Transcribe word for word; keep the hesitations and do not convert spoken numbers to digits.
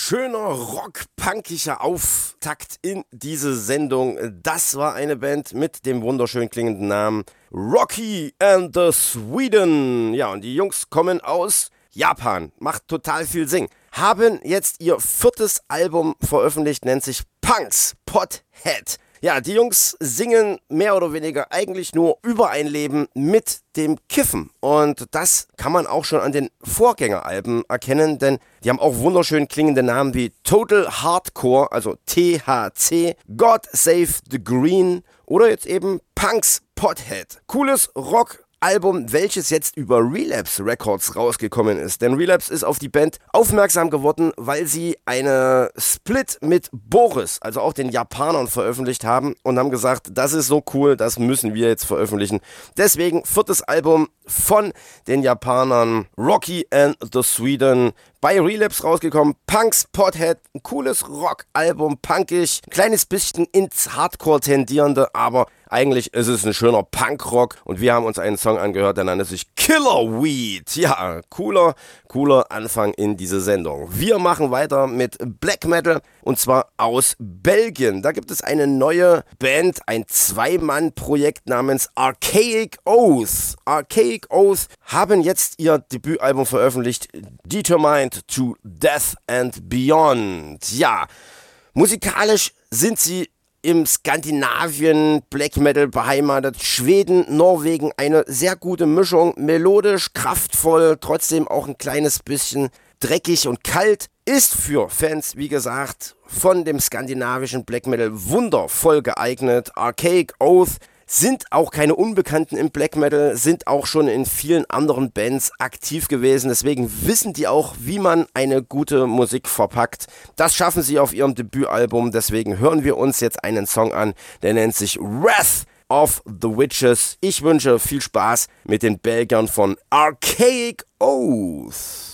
schöner rock-punkischer Auftakt in diese Sendung. Das war eine Band mit dem wunderschön klingenden Namen Rocky and the Sweden. Ja, und die Jungs kommen aus Japan, macht total viel Sing. Haben jetzt ihr viertes Album veröffentlicht, nennt sich Punks Pothead. Ja, die Jungs singen mehr oder weniger eigentlich nur über ein Leben mit dem Kiffen. Und das kann man auch schon an den Vorgängeralben erkennen, denn die haben auch wunderschön klingende Namen wie Total Hardcore, also T H C, God Save the Green oder jetzt eben Punks Pothead. Cooles Rock Album, welches jetzt über Relapse Records rausgekommen ist. Denn Relapse ist auf die Band aufmerksam geworden, weil sie eine Split mit Boris, also auch den Japanern, veröffentlicht haben und haben gesagt, das ist so cool, das müssen wir jetzt veröffentlichen. Deswegen viertes Album von den Japanern, Rocky and the Sweden, bei Relapse rausgekommen. Punks Pothead, ein cooles Rock-Album, punkig, ein kleines bisschen ins Hardcore tendierende, aber eigentlich ist es ein schöner Punkrock und wir haben uns einen Song angehört, der nannte sich Killer Weed. Ja, cooler, cooler Anfang in diese Sendung. Wir machen weiter mit Black Metal und zwar aus Belgien. Da gibt es eine neue Band, ein Zwei-Mann-Projekt namens Archaic Oath. Archaic Oath haben jetzt ihr Debütalbum veröffentlicht, Determined to Death and Beyond. Ja, musikalisch sind sie im Skandinavien Black Metal beheimatet, Schweden, Norwegen, eine sehr gute Mischung, melodisch, kraftvoll, trotzdem auch ein kleines bisschen dreckig und kalt, ist für Fans, wie gesagt, von dem skandinavischen Black Metal wundervoll geeignet. Archaic Oath sind auch keine Unbekannten im Black Metal, sind auch schon in vielen anderen Bands aktiv gewesen, deswegen wissen die auch, wie man eine gute Musik verpackt. Das schaffen sie auf ihrem Debütalbum, deswegen hören wir uns jetzt einen Song an, der nennt sich Wrath of the Witches. Ich wünsche viel Spaß mit den Belgiern von Archaic Oath.